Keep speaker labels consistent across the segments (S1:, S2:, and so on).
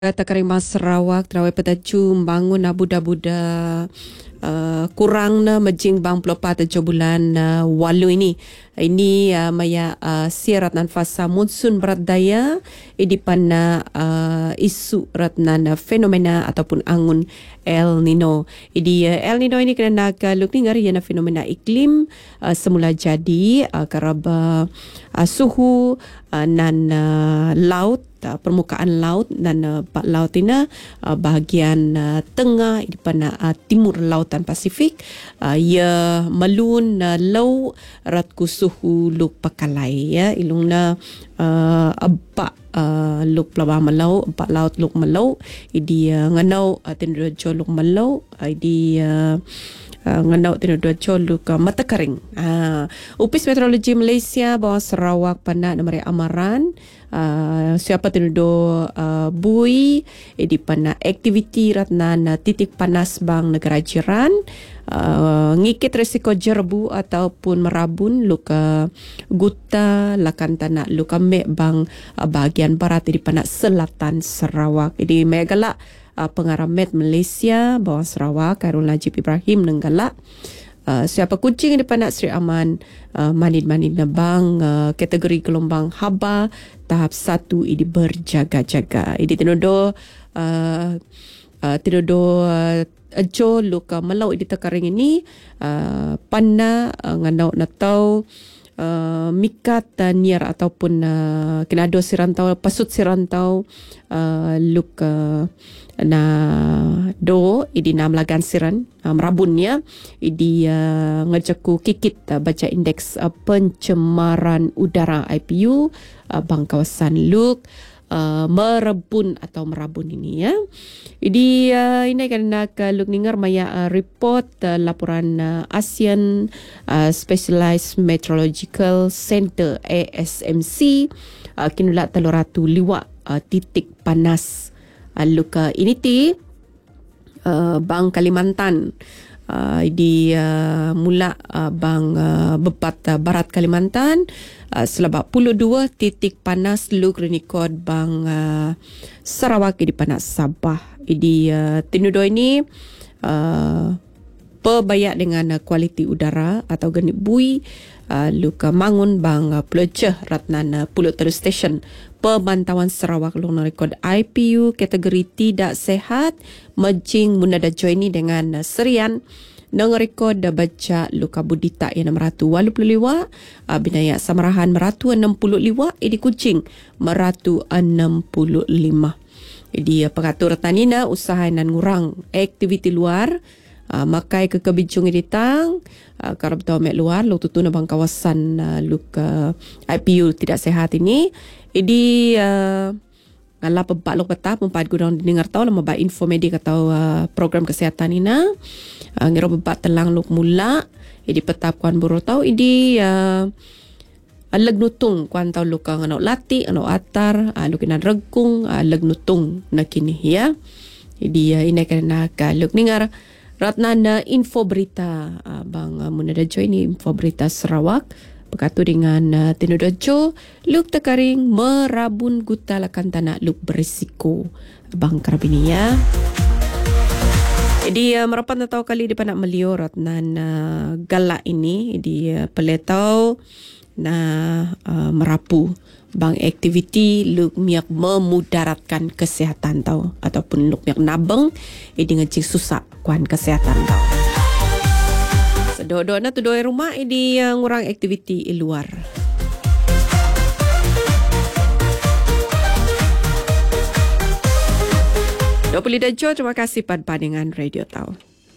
S1: Takarimah Sarawak terawai petaju bangun buda-buda kurang na majing bang pelopat 7 bulan walu ini maya siarat nan fasa monsun berat daya di pana isu ratnan fenomena ataupun angun El Nino. El Nino ini kena luk ningar yana fenomena iklim semula jadi kerana suhu nan laut permukaan laut dan laut ini bahagian tengah di mana timur lautan Pasifik ia melun low ratku suhu luk pakalai ya ilungna abak luk pelabah melau abak laut luk melau idi nganau tindojo luk melau idi nganau tindojo luk mata kering. Upis Meteorologi Malaysia bawah Sarawak pana nomor amaran siapa tinudo bui di pana aktiviti ratnan titik panas bang negara jiran ngikit risiko jerbu ataupun merabun luka guta lakan tanah luka mek bang bahagian barat di pana selatan Sarawak. Jadi megala pengarah Met Malaysia bawah Sarawak Khairul Najib Ibrahim nenggala siapa kucing di panak Sri Aman manid-manid na bang kategori gelombang haba tahap 1 ini berjaga-jaga. Ini tinodo jo luka melau di tekaring ini panna nganau natau mikat niar ataupun kinado sirantau pasut sirantau luka na do idi nam lagan siran merabunnya idi ngajaku kikit baca indeks pencemaran udara IPU bang kawasan Luk merebun atau merabun ini ya. Idi ini kerana ke Luk Ningar maya report laporan ASEAN Specialized Meteorological Center ASMC kinulak teluratu liwak titik panas luka initi bang Kalimantan di mula bang bepat barat Kalimantan selabak 22 titik panas luk renikod bang Sarawak di panas Sabah. Di tinudo ini perbayak dengan kualiti udara atau genit bui luka mangun bang Peleceh Ratnan Pulut Telus Station pemantauan Sarawak long rekod IPU kategori tidak sehat majing munada joini dengan serian nang rekod baca luka budita yang 680 liwa binaya Samarahan meratu 60 liwa di Kuching meratu 65. Jadi pengatur tanina usaha nan ngurang aktiviti luar makai ke kebijung ditang karab tau mek luar lu tutu na bang kawasan luka IPU tidak sehat ini idi ngala pebak lok petap mempat gudang dengar tahu lama ba info medik atau program kesihatan ina ngiro pebak telang lok mula idi petap kuan buru tahu idi leg nutung kuan tahu luka ngano lati ngano atar lukinan regkung leg nutung nakini ya. Idi ini kerana ka lok ningar Ratnana info berita bang munada jo ini info berita Sarawak berkatu dengan tinudojo luk tekaring merabun guta lakan tanah luk berisiko bang karabini ya. Jadi merapat tahu kali di panak melio Ratnana galak ini di peletau na merapu bang aktiviti luk miak memudaratkan kesihatan tau ataupun luk miak nabeng dengan cik susah kuan kesihatan tau. Sedodo na tu doi rumah di ngurang aktiviti luar. Dajo, terima kasih pada dengan radio tau.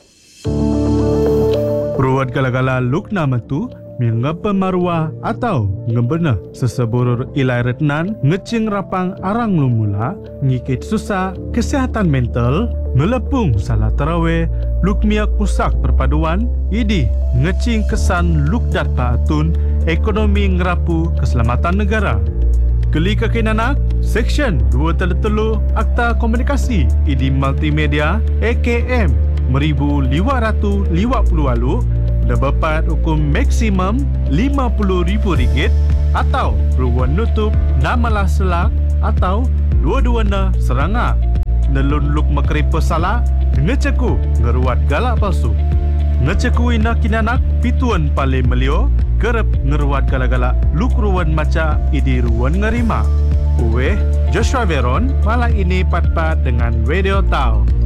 S2: Ruwad gala-gala luk nama tu mengapa marwah atau ngebena seseburur ilai retnan ngecing rapang arang lumula ngikit susah kesihatan mental melepung salah terawih luk miak pusak perpaduan idi ngecing kesan luk dat paatun ekonomi ngerapu keselamatan negara. Keli kakinanak Seksyen 233 Akta Komunikasi idi Multimedia AKM meribu 550 walu dapat hukum maksimum RM50,000 atau ruang nutup namalah selak atau dua-duanya serangak. nelun luk makripa salah, ngeceku ngeruat galak palsu. Ngeceku ina kinanak pituan pale melio, kerep ngeruat galak-galak luk ruan maca idi ruan ngerima. Uwe, Joshua Veron, malam ini pat-pat dengan Radio Tau.